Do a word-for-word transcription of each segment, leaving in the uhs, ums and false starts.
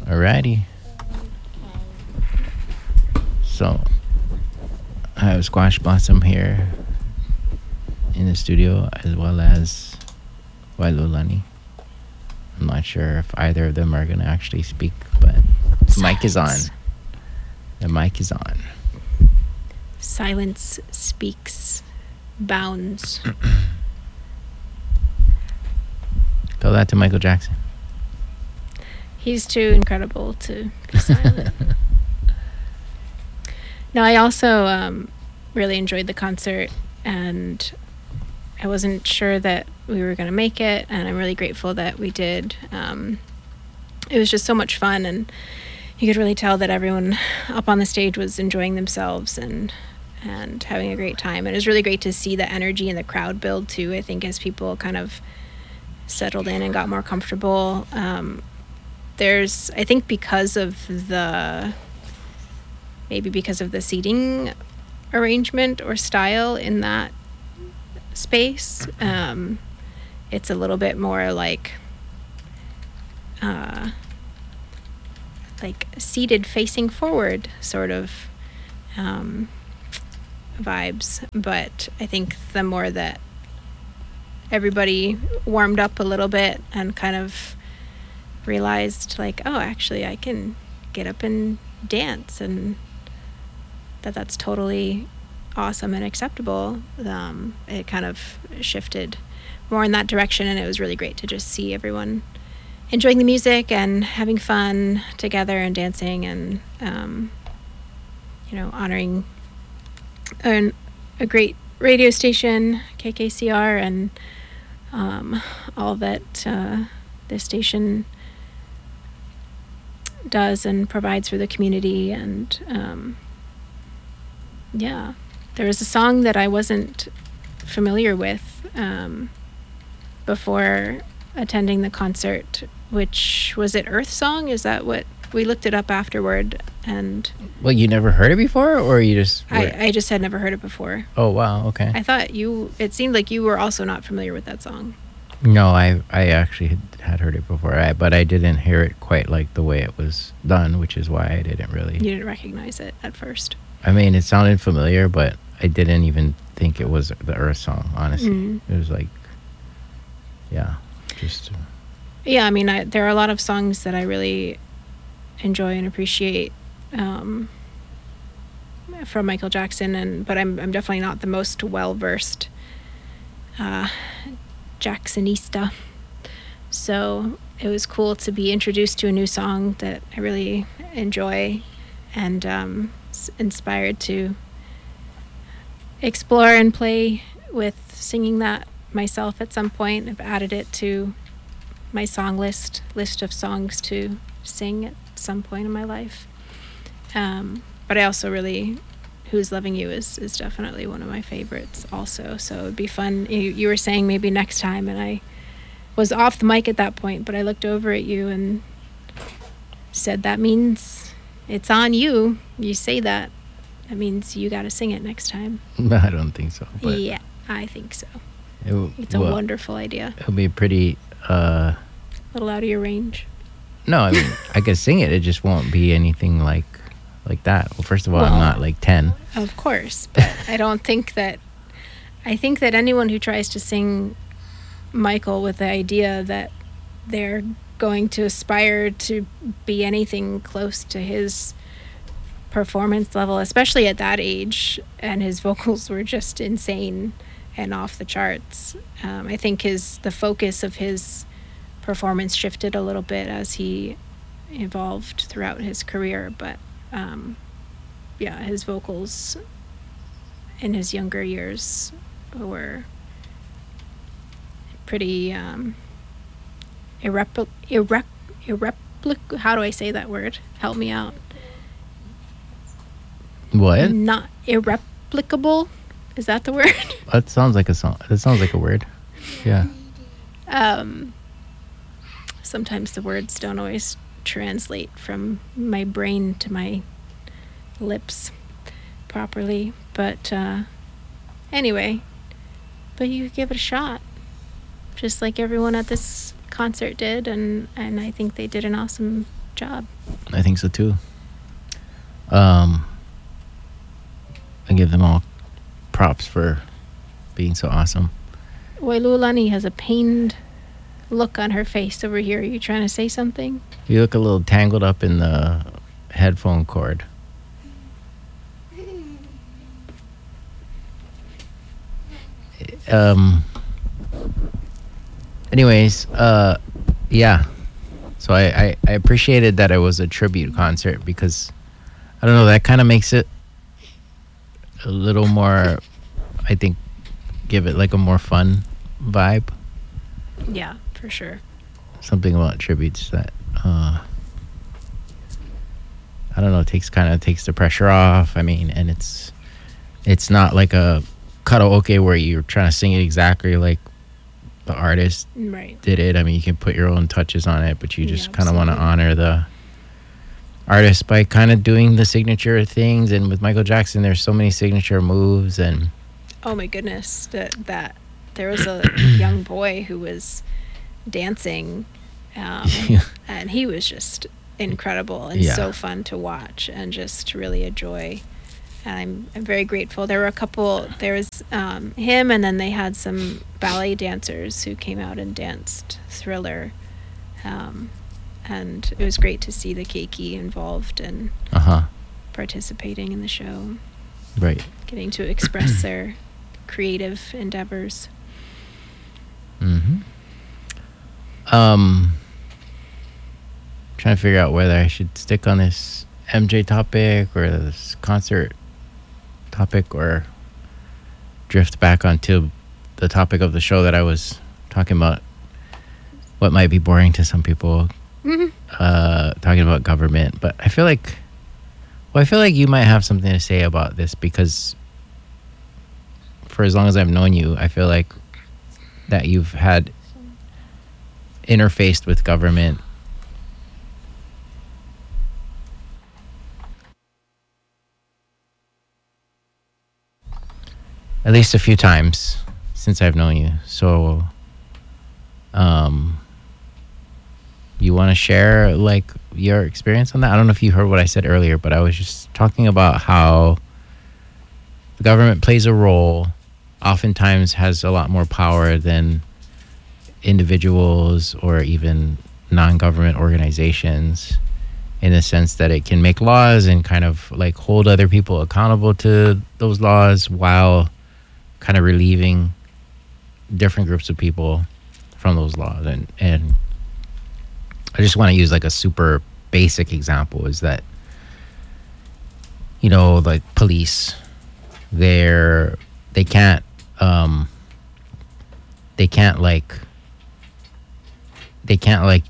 Alrighty. So, I have Squash Blossom here in the studio, as well as Wailulani. I'm not sure if either of them are going to actually speak, but the mic is on. The mic is on. Silence speaks bounds. Tell that to Michael Jackson. He's too incredible to be silent. No, I also um, really enjoyed the concert, and I wasn't sure that we were going to make it, and I'm really grateful that we did. Um, it was just so much fun, and you could really tell that everyone up on the stage was enjoying themselves and and having a great time. And it was really great to see the energy in the crowd build too. I think as people kind of settled in and got more comfortable, um, there's, I think because of the, maybe because of the seating arrangement or style in that space, um, it's a little bit more like, uh, like seated facing forward sort of um, vibes. But I think the more that everybody warmed up a little bit and kind of realized like, oh, actually I can get up and dance, and that that's totally awesome and acceptable, um, it kind of shifted more in that direction. And it was really great to just see everyone enjoying the music and having fun together and dancing and, um, you know, honoring an, a great radio station, K K C R, and um, all that uh, this station does and provides for the community. And um, yeah, there was a song that I wasn't familiar with um, before attending the concert, which was it Earth Song? Is that what we looked it up afterward? And well, you never heard it before, or you just I, I just had never heard it before. Oh wow, okay. I thought you it seemed like you were also not familiar with that song. No, I I actually had, had heard it before, I, but I didn't hear it quite like the way it was done, which is why I didn't really. You didn't recognize it at first. I mean, it sounded familiar, but I didn't even think it was the Earth Song, honestly. Mm-hmm. It was like, yeah, just... Uh, yeah, I mean, I, there are a lot of songs that I really enjoy and appreciate um, from Michael Jackson, and but I'm I'm definitely not the most well-versed uh, Jacksonista. So it was cool to be introduced to a new song that I really enjoy, and um, inspired to explore and play with singing that myself at some point. I've added it to my song list list of songs to sing at some point in my life. Um, but I also really, Who's Loving You is, is definitely one of my favorites also. So it would be fun. You, you were saying maybe next time, and I was off the mic at that point, but I looked over at you and said, that means it's on you. You say that. That means you got to sing it next time. I don't think so. But yeah, I think so. It w- it's a well, wonderful idea. It'll be pretty... Uh, a little out of your range. No, I mean, I could sing it. It just won't be anything like like that. Well, first of all, well, I'm not like ten. Of course, but I don't think that... I think that anyone who tries to sing Michael with the idea that they're going to aspire to be anything close to his performance level, especially at that age, and his vocals were just insane and off the charts. Um, I think his the focus of his performance shifted a little bit as he evolved throughout his career, but um, yeah, his vocals in his younger years were pretty um, irrep- irrep- irreplic- how do I say that word? Help me out. What? Not irreplicable. Is that the word? That sounds like a song. That sounds like a word. Yeah. Um. Sometimes the words don't always translate from my brain to my lips properly, but uh, anyway. But you give it a shot, just like everyone at this concert did, and and I think they did an awesome job. I think so too. Um, I give them all props for being so awesome. Wailulani has a pained look on her face over here. Are you trying to say something? You look a little tangled up in the headphone cord. Um. Anyways, uh, yeah. So I, I, I appreciated that it was a tribute concert because, I don't know, that kind of makes it a little more, I think, give it like a more fun vibe. Yeah, for sure. Something about tributes that, uh, I don't know, takes kind of takes the pressure off. I mean, and it's it's not like a karaoke where you're trying to sing it exactly like the artist right. did it. I mean, you can put your own touches on it, but you just Yeah, kind of want to absolutely. honor the artist by kind of doing the signature things. And with Michael Jackson, there's so many signature moves. And Oh my goodness, that that there was a young boy who was dancing, um, and he was just incredible and Yeah. so fun to watch and just really a joy. And I'm I'm very grateful. There were a couple. There was um, him, and then they had some ballet dancers who came out and danced Thriller, um, and it was great to see the Keiki involved and uh huh, participating in the show, right. getting to express their creative endeavors. Mm-hmm. Um, trying to figure out whether I should stick on this M J topic or this concert topic or drift back onto the topic of the show that I was talking about. What might be boring to some people, Mm-hmm. uh, talking about government, but I feel like, well, I feel like you might have something to say about this because for as long as I've known you, I feel like that you've had interfaced with government at least a few times since I've known you. So, um, you want to share like your experience on that? I don't know if you heard what I said earlier, but I was just talking about how the government plays a role, oftentimes has a lot more power than individuals or even non-government organizations, in the sense that it can make laws and kind of like hold other people accountable to those laws while kind of relieving different groups of people from those laws. And and I just want to use like a super basic example is that, you know, like police, they're they can't um they can't like they can't like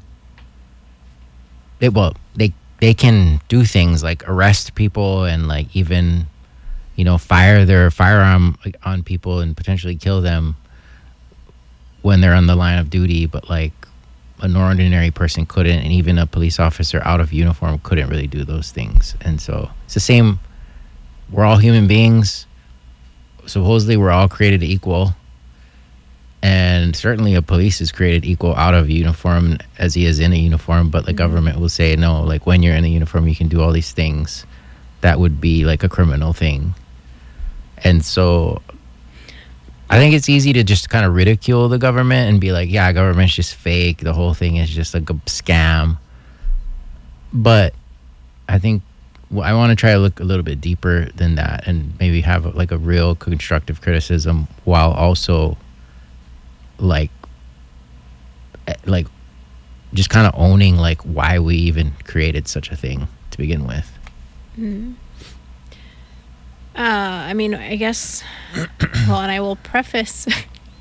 they well they they can do things like arrest people and like even, you know, fire their firearm like, on people and potentially kill them when they're on the line of duty, but like an ordinary person couldn't, and even a police officer out of uniform couldn't really do those things. And so it's the same. We're all human beings. Supposedly we're all created equal, and certainly a police is created equal out of uniform as he is in a uniform, but the Mm-hmm. government will say no, like when you're in a uniform you can do all these things that would be like a criminal thing. And so I think it's easy to just kind of ridicule the government and be like, yeah, government's just fake, the whole thing is just like a scam. But I think well, I want to try to look a little bit deeper than that and maybe have like a real constructive criticism while also like eh, like just kind of owning like why we even created such a thing to begin with. Mm. Uh, I mean, I guess. Well, and I will preface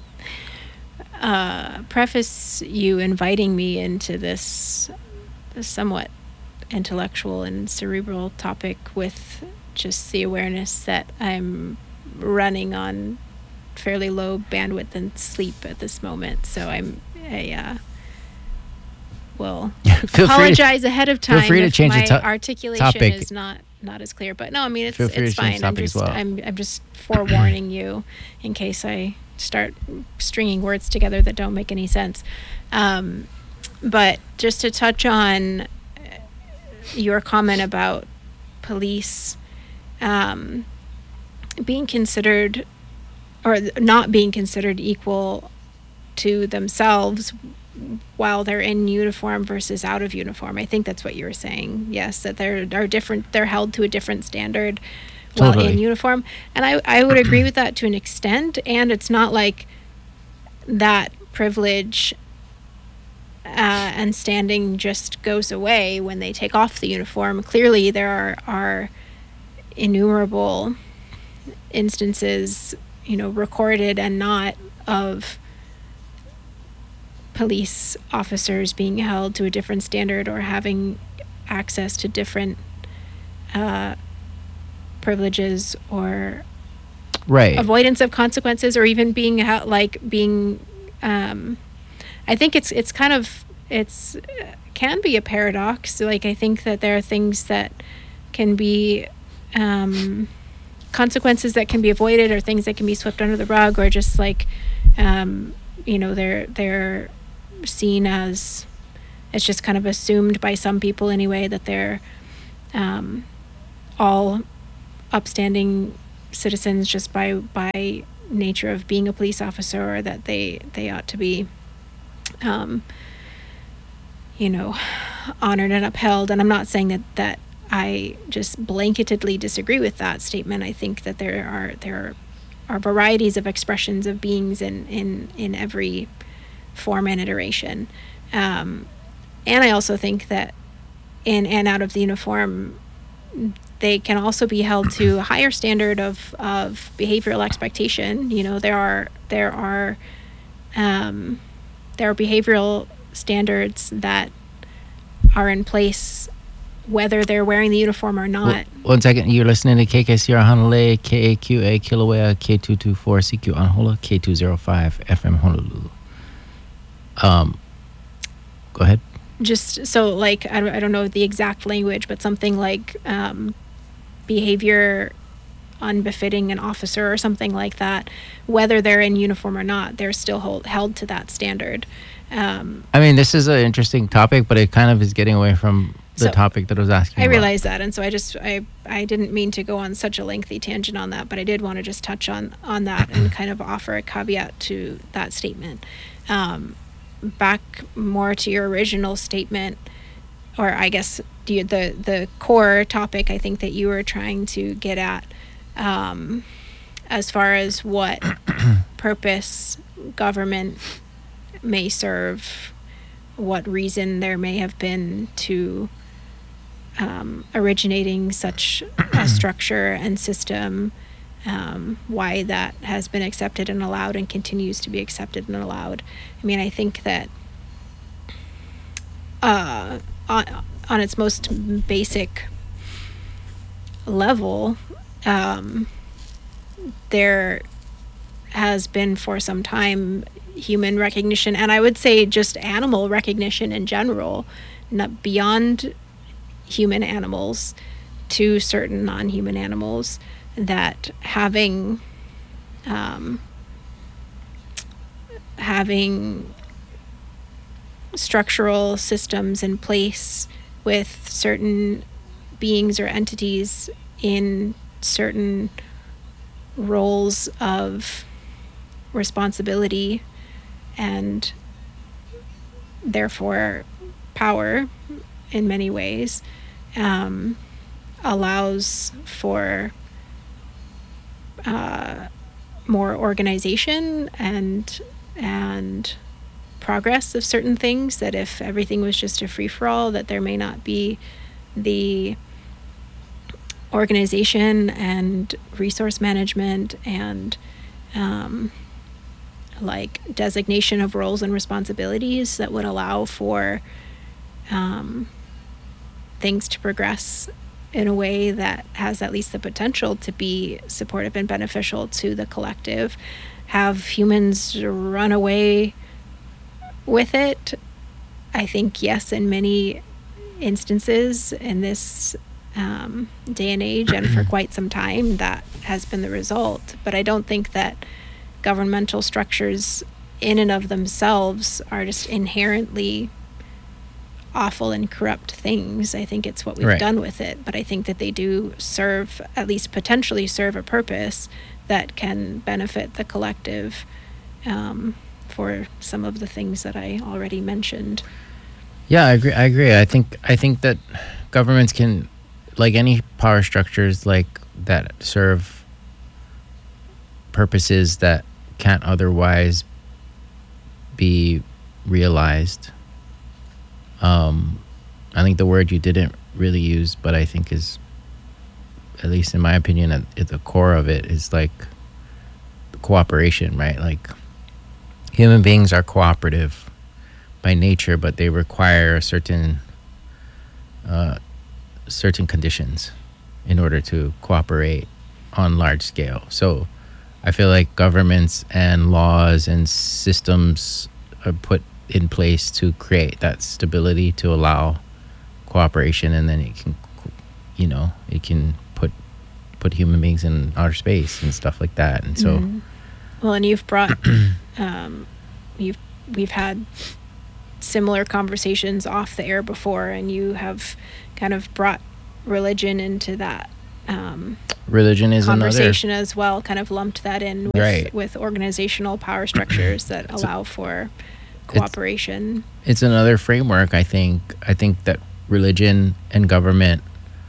uh, preface you inviting me into this, this somewhat intellectual and cerebral topic with just the awareness that I'm running on fairly low bandwidth and sleep at this moment. So I'm I uh, will Feel free to- apologize ahead of time feel free to if change the my to- articulation topic. is not not as clear. But no, I mean it's Feel free it's to change fine. the I'm topic as just well. I'm I'm just forewarning you in case I start stringing words together that don't make any sense. Um, but just to touch on your comment about police um, being considered or not being considered equal to themselves while they're in uniform versus out of uniform. I think that's what you were saying. Yes, that they're are different. They're held to a different standard while Totally. in uniform, and I I would agree with that to an extent. And it's not like that privilege uh, and standing just goes away when they take off the uniform. Clearly, there are are innumerable instances, you know, recorded and not, of police officers being held to a different standard or having access to different uh, privileges or Right. avoidance of consequences, or even being held, like being. Um, I think it's it's kind of it's uh, can be a paradox. Like, I think that there are things that can be um, consequences that can be avoided, or things that can be swept under the rug, or just like um, you know they're they're seen as, it's just kind of assumed by some people anyway that they're um, all upstanding citizens just by by nature of being a police officer, or that they they ought to be um, you know honored and upheld. And I'm not saying that that I just blanketedly disagree with that statement. I think that there are there are varieties of expressions of beings in in in every form and iteration, um, and I also think that in and out of the uniform, they can also be held to a higher standard of, of behavioral expectation. You know, there are there are um, there are behavioral standards that are in place whether they're wearing the uniform or not. Well, one second, you're listening to K K C R Honolulu, K A Q A Kilauea, K two two four C Q Anhola, K two oh five F M Honolulu. Um, go ahead. Just so, like, I don't, I don't know the exact language, but something like um, behavior unbefitting an officer or something like that, whether they're in uniform or not, they're still hold, held to that standard. Um, I mean, this is an interesting topic, but it kind of is getting away from the So, topic that I was asking I about. realize that, and so I just I I didn't mean to go on such a lengthy tangent on that, but I did want to just touch on on that and kind of offer a caveat to that statement. Um, back more to your original statement, or I guess the the the core topic I think that you were trying to get at, um, as far as what purpose government may serve, what reason there may have been to um, originating such a structure and system, um, why that has been accepted and allowed and continues to be accepted and allowed. I mean, I think that uh, on, on its most basic level, um, there has been for some time human recognition, and I would say just animal recognition in general, not beyond human animals to certain non-human animals, that having um, having structural systems in place with certain beings or entities in certain roles of responsibility and therefore power in many ways, um, allows for uh, more organization and and progress of certain things, that if everything was just a free-for-all, that there may not be the organization and resource management and um, like designation of roles and responsibilities that would allow for um, things to progress in a way that has at least the potential to be supportive and beneficial to the collective. Have humans run away with it? I think yes, in many instances in this um, day and age, and for quite some time that has been the result. But I don't think that governmental structures in and of themselves are just inherently awful and corrupt things. I think it's what we've Right. done with it. But I think that they do serve, at least potentially serve, a purpose that can benefit the collective um, for some of the things that I already mentioned. Yeah, I agree. I agree. I think I think that governments can, like any power structures, like that serve purposes that can't otherwise be realized. Um, I think the word you didn't really use, but I think is, at least in my opinion, at, at the core of it is like cooperation, right? Like human beings are cooperative by nature, but they require certain uh, certain conditions in order to cooperate on large scale. So I feel like governments and laws and systems are put in place to create that stability to allow cooperation, and then it can, you know, it can put put human beings in outer space and stuff like that. And so, Mhm. Well, and you've brought, um, you've we've had similar conversations off the air before, and you have kind of brought religion into that um, religion is another. conversation as well. Kind of lumped that in with, Right. with organizational power structures that allow for cooperation. It's another framework. I think. I think that religion and government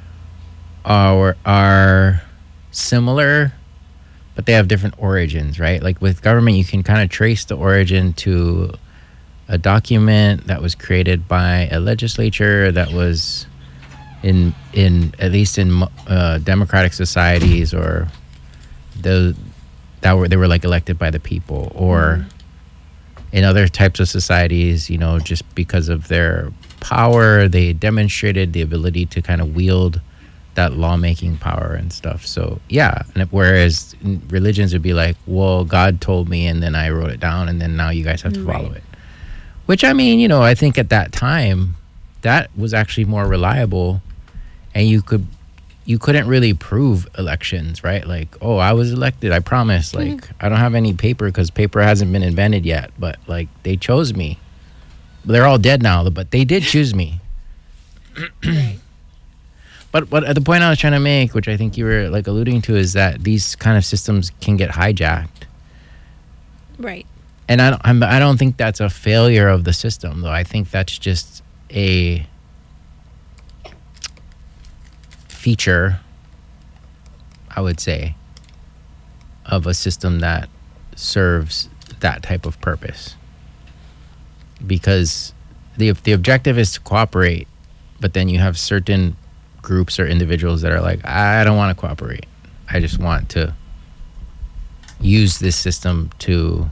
are are similar, but they have different origins, right? Like with government, you can kind of trace the origin to a document that was created by a legislature that was in in at least in uh, democratic societies, or the that were they were like elected by the people, or in other types of societies, you know, just because of their power, they demonstrated the ability to kind of wield that lawmaking power and stuff. So yeah, and it- whereas in religions would be like, well, God told me, and then I wrote it down, and then now you guys have to follow Right. it. Which, I mean, you know, I think at that time, that was actually more reliable, and you could you couldn't really prove elections, right? Like, oh, I was elected, I promise. Like, I don't have any paper because paper hasn't been invented yet, but like they chose me. They're all dead now, but they did choose me. Right. But but the point I was trying to make, which I think you were like alluding to, is that these kind of systems can get hijacked. Right. And I don't, I'm, I don't think that's a failure of the system, though. I think that's just a feature, I would say, of a system that serves that type of purpose. Because the the objective is to cooperate, but then you have certain groups or individuals that are like, I don't want to cooperate. I just want to use this system to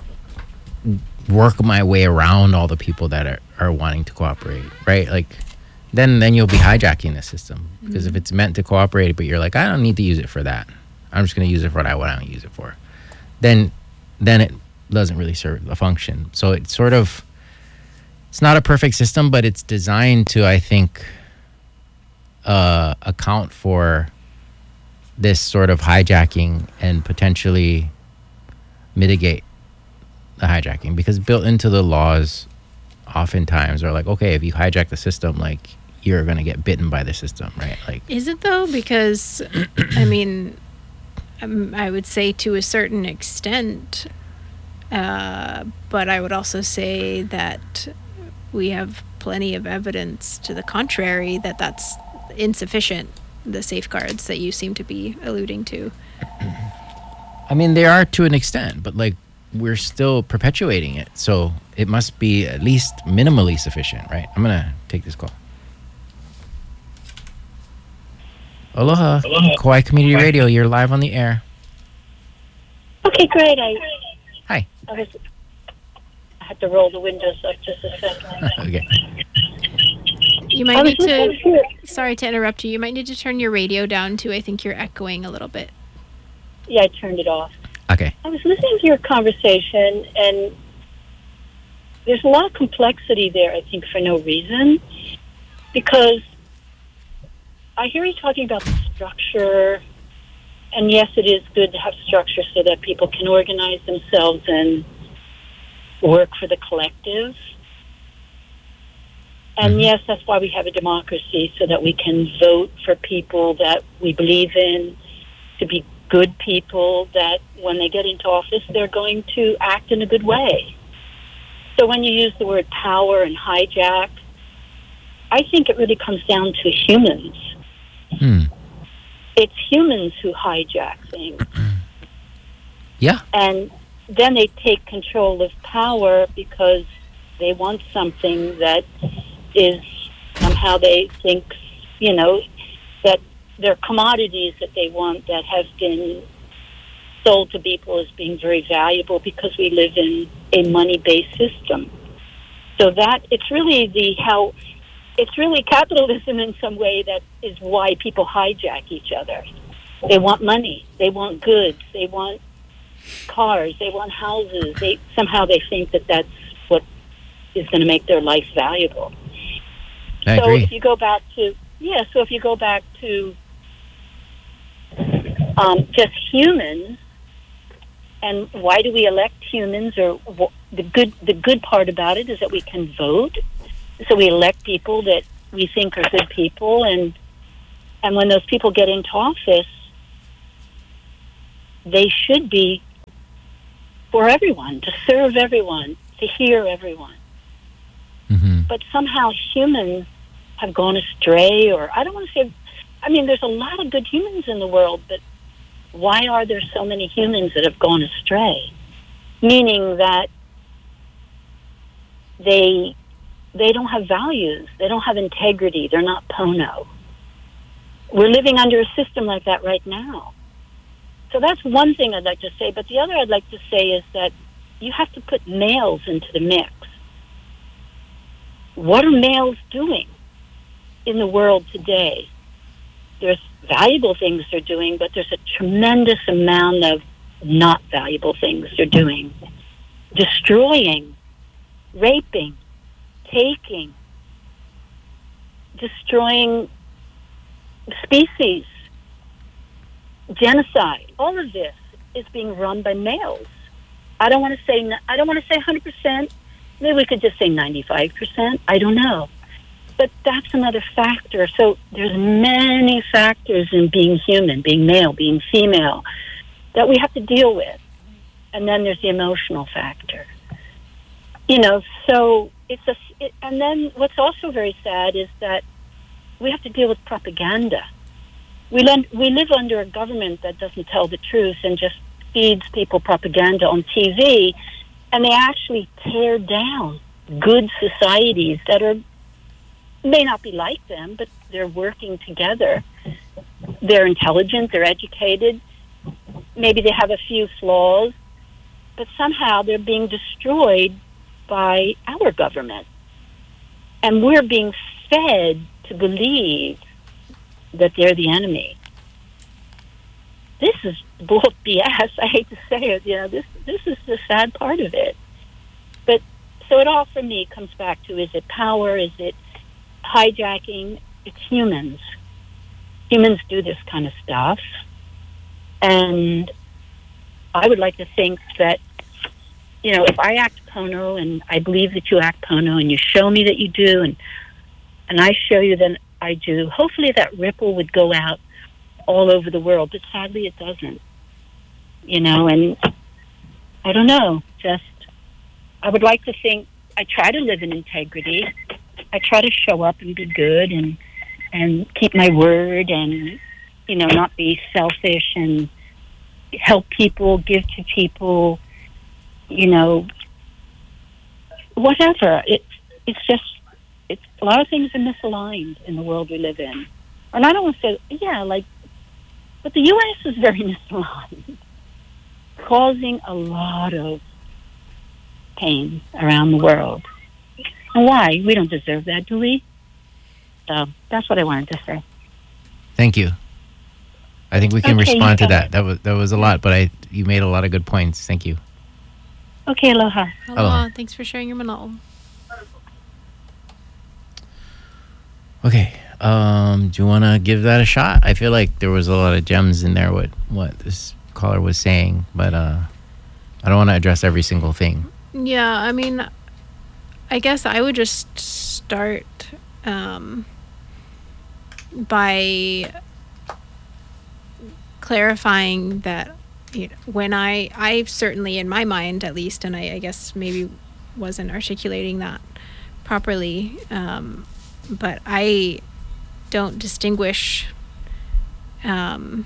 work my way around all the people that are, are wanting to cooperate, right? Like, then then you'll be hijacking the system. Because if it's meant to cooperate, but you're like, I don't need to use it for that. I'm just going to use it for what I want to use it for. Then, then it doesn't really serve a function. So it's sort of, it's not a perfect system, but it's designed to, I think, uh, account for this sort of hijacking and potentially mitigate the hijacking, because built into the laws oftentimes are like, okay, if you hijack the system, like, you're going to get bitten by the system, right? Like, Is it though? Because, I mean, um, I would say to a certain extent, uh, but I would also say that we have plenty of evidence to the contrary that that's insufficient, the safeguards that you seem to be alluding to. I mean, they are to an extent, but like, we're still perpetuating it. So it must be at least minimally sufficient, right? I'm going to take this call. Aloha. Aloha. Kauai Community Radio, you're live on the air. Okay, great. I Hi. I was I had to roll the windows up just a second. Okay. You I might was need to, listening to it. sorry to interrupt you, you might need to turn your radio down too. I think you're echoing a little bit. Yeah, I turned it off. Okay. I was listening to your conversation, and there's a lot of complexity there, I think, for no reason. Because I hear you talking about the structure, and yes, it is good to have structure so that people can organize themselves and work for the collective. And Mhm. yes, that's why we have a democracy, so that we can vote for people that we believe in, to be good people, that when they get into office, they're going to act in a good way. So when you use the word power and hijack, I think it really comes down to humans. Hmm. It's humans who hijack things. Yeah. And then they take control of power because they want something that is somehow they think, you know, that they're commodities that they want that have been sold to people as being very valuable because we live in a money-based system. So that it's really the how it's really capitalism in some way that is why people hijack each other. They want money, they want goods, they want cars, they want houses. They somehow they think that that's what is going to make their life valuable. I so agree. if you go back to yeah, so if you go back to um, just humans, and why do we elect humans? Or wh- the good the good part about it is that we can vote. So we elect people that we think are good people, and and when those people get into office, they should be for everyone, to serve everyone, to hear everyone. Mm-hmm. But somehow humans have gone astray, or I don't want to say, I mean, there's a lot of good humans in the world, but why are there so many humans that have gone astray? Meaning that they they don't have values, they don't have integrity, they're not Pono. We're living under a system like that right now. So that's one thing I'd like to say. But the other I'd like to say is that you have to put males into the mix. What are males doing in the world today? There's valuable things they're doing, but there's a tremendous amount of not valuable things they're doing. Destroying, raping, taking, destroying species, genocide. All of this is being run by males. I don't want to say I don't want to say one hundred percent. Maybe we could just say ninety-five percent. I don't know. But that's another factor. So there's many factors in being human, being male, being female, that we have to deal with. And then there's the emotional factor. You know, so it's a, it, and then what's also very sad is that we have to deal with propaganda. We, le- we live under a government that doesn't tell the truth and just feeds people propaganda on T V, and they actually tear down good societies that are may not be like them, but they're working together. They're intelligent, they're educated, maybe they have a few flaws, but somehow they're being destroyed by our government. And we're being fed to believe that they're the enemy. This is bull B S. I hate to say it. You know, this this is the sad part of it. But so it all for me comes back to: is it power? Is it hijacking? It's humans. Humans do this kind of stuff, and I would like to think that, you know, if I act Pono and I believe that you act Pono, and you show me that you do, and and I show you that I do, hopefully that ripple would go out all over the world, but sadly it doesn't. You know, and I don't know, just, I would like to think I try to live in integrity. I try to show up and be good and and keep my word and, you know, not be selfish and help people, give to people, you know, whatever. It's, it's just, it's, a lot of things are misaligned in the world we live in. And I don't want to say, yeah, like, but the U S is very misaligned, causing a lot of pain around the world. And why? We don't deserve that, do we? So that's what I wanted to say. Thank you. I think we can Okay, respond to you got that. it. That was that was a lot, but I you made a lot of good points. Thank you. Okay, aloha. Aloha. Aloha. Thanks for sharing your manal. Okay. Um, do you want to give that a shot? I feel like there was a lot of gems in there. What what this caller was saying, but uh, I don't want to address every single thing. Yeah, I mean, I guess I would just start um, by clarifying that, you know, when I, I certainly in my mind at least, and I, I guess maybe wasn't articulating that properly, um, but I don't distinguish, um,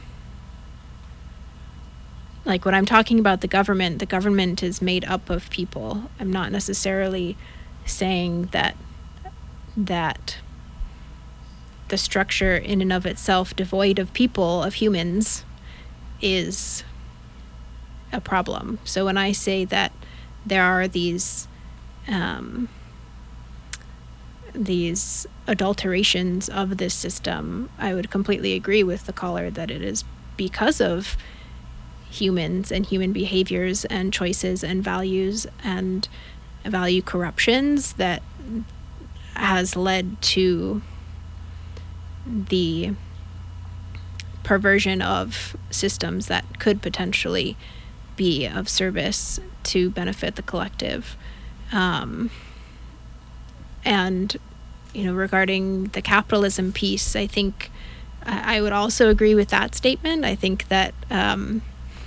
like when I'm talking about the government, the government is made up of people. I'm not necessarily saying that that the structure in and of itself, devoid of people, of humans, is a problem. So when I say that there are these um, these adulterations of this system, I would completely agree with the caller that it is because of humans and human behaviors and choices and values and value corruptions that has led to the perversion of systems that could potentially be of service to benefit the collective. Um, and, you know, regarding the capitalism piece, I think I would also agree with that statement. I think that um,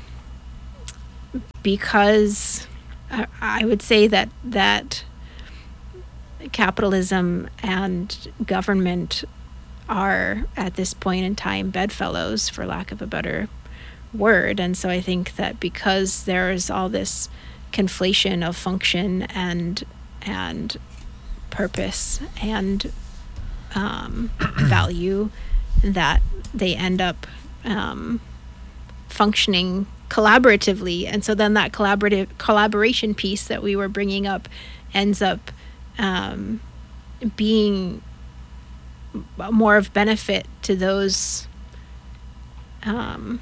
because I, I would say that that capitalism and government are at this point in time bedfellows, for lack of a better word. And so I think that because there's all this conflation of function and and purpose and um, value, that they end up um, functioning collaboratively. And so then that collaborative collaboration piece that we were bringing up ends up um, being more of benefit to those um,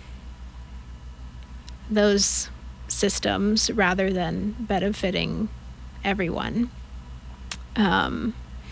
those systems rather than benefiting everyone. Um,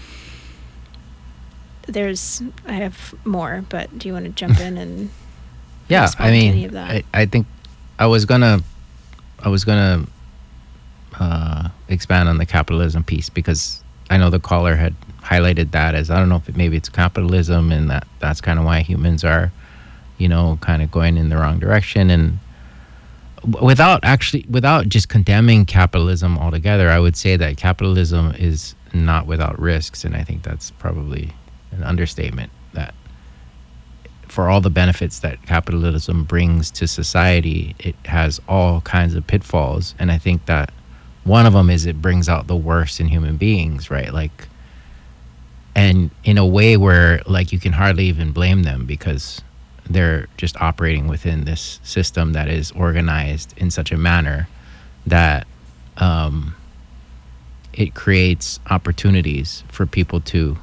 there's, I have more, but do you want to jump in and yeah, respond I to mean, any of that? I, I think I was gonna, I was gonna uh, expand on the capitalism piece because I know the caller had highlighted that as, I don't know if it, maybe it's capitalism and that that's kind of why humans are, you know, kind of going in the wrong direction. And without actually, without just condemning capitalism altogether, I would say that capitalism is not without risks. And I think that's probably an understatement, that for all the benefits that capitalism brings to society, it has all kinds of pitfalls. And I think that one of them is it brings out the worst in human beings, right? Like, and in a way where like you can hardly even blame them because they're just operating within this system that is organized in such a manner that um, it creates opportunities for people to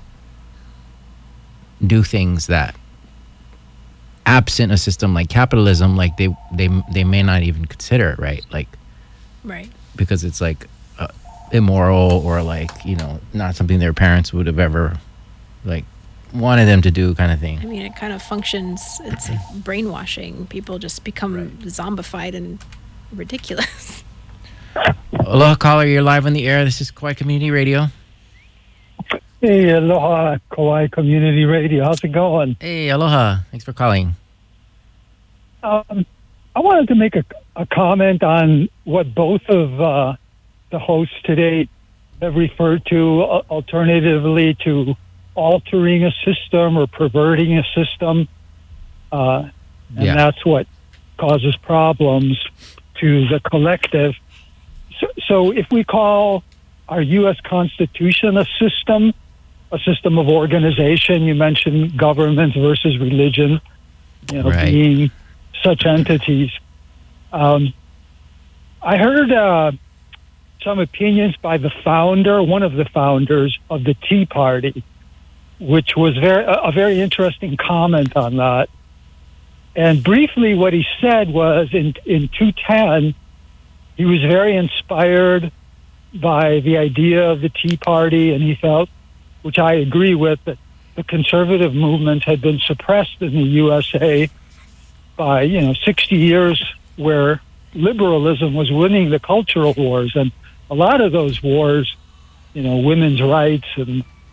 do things that, absent a system like capitalism, like they they they may not even consider it, right? Like, Right. because it's like uh, immoral or like, you know, not something their parents would have ever like wanted them to do, kind of thing. I mean, it kind of functions, it's like brainwashing. People just become Right. zombified and ridiculous. Aloha, caller, you're live on the air. This is Kauai Community Radio. Hey, aloha, Kauai Community Radio. How's it going? Hey, aloha. Thanks for calling. Um, I wanted to make a, a comment on what both of uh, the hosts today have referred to, uh, alternatively to altering a system or perverting a system. Uh, and Yeah. that's what causes problems to the collective. So, so if we call our U S Constitution a system, a system of organization, you mentioned government versus religion, you know, Right. being such entities. Um, I heard uh, some opinions by the founder, one of the founders of the Tea Party, which was very a very interesting comment on that. And briefly, what he said was in in two ten, he was very inspired by the idea of the Tea Party, and he felt, which I agree with, that the conservative movement had been suppressed in the U S A by, you know, sixty years where liberalism was winning the cultural wars. And a lot of those wars, you know, women's rights and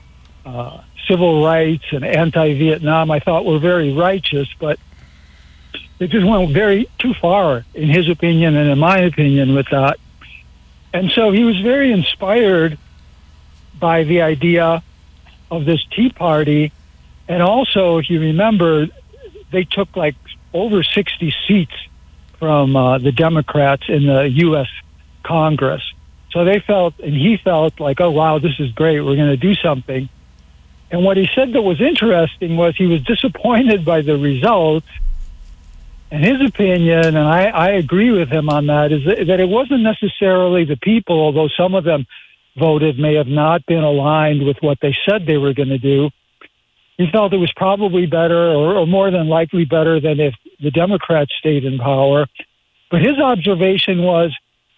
uh, civil rights and anti-Vietnam, I thought were very righteous, but they just went very too far, in his opinion and in my opinion, with that. And so he was very inspired by the idea of this Tea Party. And also, if you remember, they took like over sixty seats from uh, the Democrats in the U S Congress. So they felt, and he felt like, oh, wow, this is great. We're going to do something. And what he said that was interesting was he was disappointed by the results. And his opinion, and I, I agree with him on that, is that, that it wasn't necessarily the people, although some of them voted may have not been aligned with what they said they were going to do. He felt it was probably better, or, or more than likely better, than if the Democrats stayed in power. But his observation was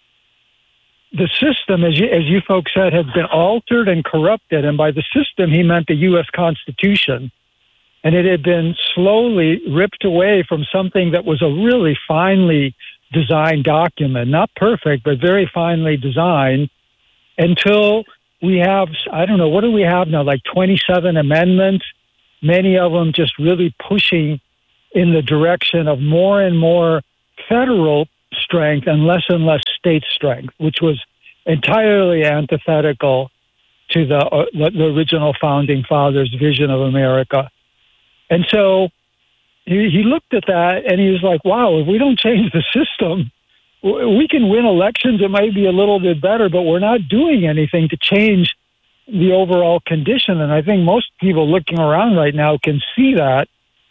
the system, as you, as you folks said, had been altered and corrupted. And by the system, he meant the U S Constitution. And it had been slowly ripped away from something that was a really finely designed document, not perfect, but very finely designed, until we have, I don't know, what do we have now, like twenty-seven amendments, many of them just really pushing in the direction of more and more federal strength and less and less state strength, which was entirely antithetical to the, uh, the original Founding Fathers' vision of America. And so he, he looked at that and he was like, wow, if we don't change the system, we can win elections. It might be a little bit better, but we're not doing anything to change the overall condition. And I think most people looking around right now can see that.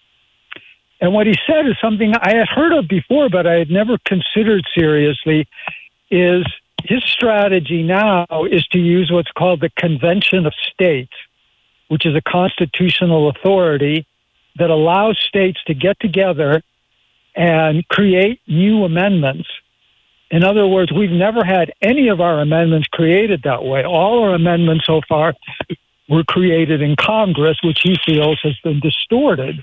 And what he said is something I had heard of before, but I had never considered seriously, is his strategy now is to use what's called the Convention of States, which is a constitutional authority that allows states to get together and create new amendments. In other words, we've never had any of our amendments created that way. All our amendments so far were created in Congress, which he feels has been distorted.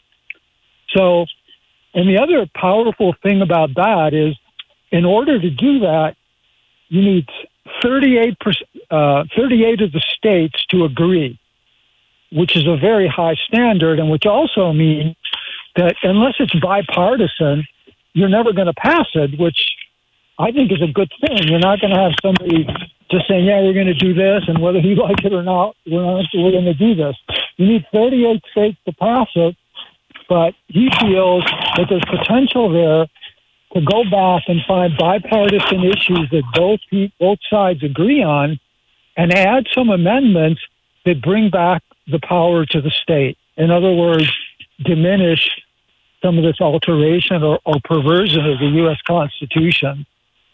So, and the other powerful thing about that is, in order to do that, you need thirty-eight, uh, thirty-eight of the states to agree, which is a very high standard, and which also means that unless it's bipartisan, you're never going to pass it, which I think is a good thing. You're not going to have somebody just saying, yeah, we're going to do this, and whether you like it or not, we're, not, we're going to do this. You need thirty-eight states to pass it, but he feels that there's potential there to go back and find bipartisan issues that both both sides agree on and add some amendments that bring back the power to the state. In other words, diminish some of this alteration or, or perversion of the U S Constitution.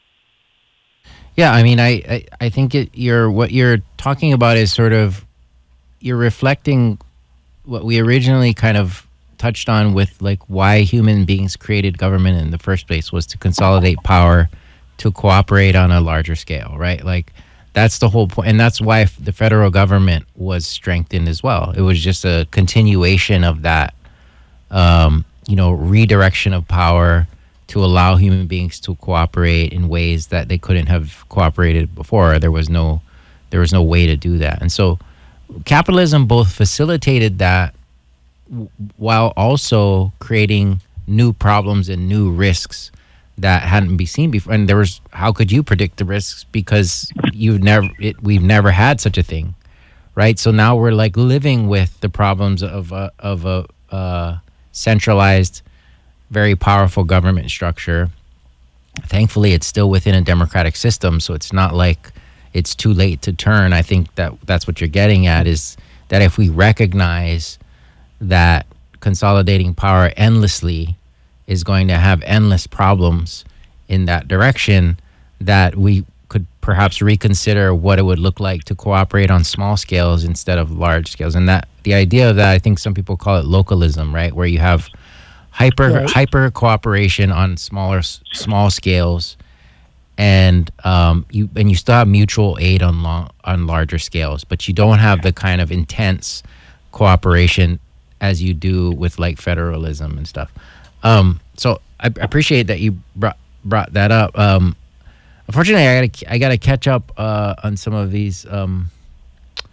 Yeah, I mean, I, I, I think it, you're what you're talking about is sort of, you're reflecting what we originally kind of touched on with like why human beings created government in the first place, was to consolidate power, to cooperate on a larger scale, right? Like that's the whole point. And that's why the federal government was strengthened as well. It was just a continuation of that, um, you know, redirection of power to allow human beings to cooperate in ways that they couldn't have cooperated before. There was no, there was no way to do that. And so capitalism both facilitated that while also creating new problems and new risks that hadn't been seen before. And there was, how could you predict the risks? Because you've never, it, we've never had such a thing, right? So now we're like living with the problems of a, of a uh, centralized, very powerful government structure. Thankfully, it's still within a democratic system, so it's not like it's too late to turn. I think that that's what you're getting at, is that if we recognize that consolidating power endlessly is going to have endless problems in that direction, that we could perhaps reconsider what it would look like to cooperate on small scales instead of large scales. And that the idea of that, I think some people call it localism, right? Where you have hyper right. hyper cooperation on smaller small scales, and um, you and you still have mutual aid on long, on larger scales, but you don't have the kind of intense cooperation as you do with like federalism and stuff. Um, so I appreciate that you brought brought that up. Um, unfortunately, I gotta I gotta catch up uh, on some of these um,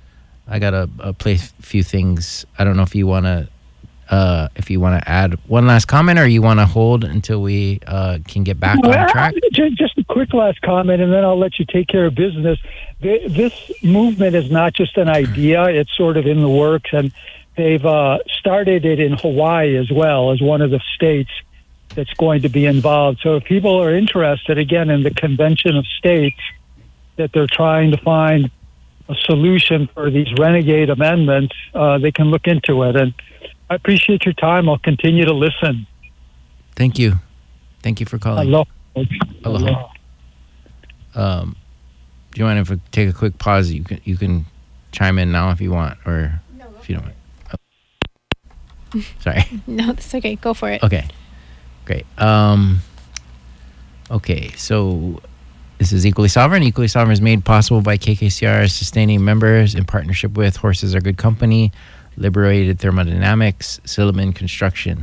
I got to uh, play a few things. I don't know if you want to uh, if you want to add one last comment, or you want to hold until we uh, can get back Well, on track. ju- Just a quick last comment, and then I'll let you take care of business. Th- This movement is not just an idea; it's sort of in the works, and they've uh, started it in Hawaii as well as one of the states that's going to be involved. So if people are interested, again, in the Convention of States, that they're trying to find a solution for these renegade amendments, uh, they can look into it. And I appreciate your time. I'll continue to listen. Thank you. Thank you for calling. Aloha. Aloha. Um, do you mind if we take a quick pause? You can you can chime in now if you want, or if you don't want. Oh. Sorry. No, that's okay. Go for it. Okay. Great. Um, okay, so this is Equally Sovereign. Equally Sovereign is made possible by K K C R sustaining members in partnership with Horses Are Good Company, Liberated Thermodynamics, Silliman Construction.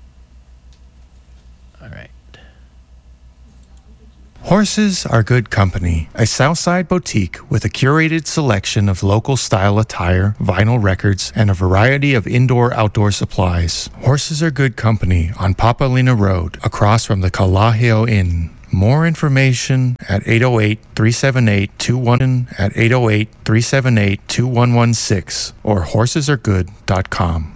All right. Horses Are Good Company, a Southside boutique with a curated selection of local style attire, vinyl records, and a variety of indoor-outdoor supplies. Horses Are Good Company on Papalina Road, across from the Kalaheo Inn. More information at eight oh eight, three seven eight, two one at eight oh eight, three seven eight, two one one six or horses are good dot com.